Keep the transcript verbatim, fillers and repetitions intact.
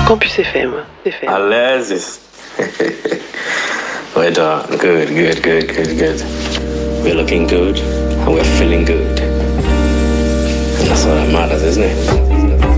Campus F M. F M. Alezis. We're done. Good, good, good, good, good. We're looking good and we're feeling good. And that's all that matters, isn't it?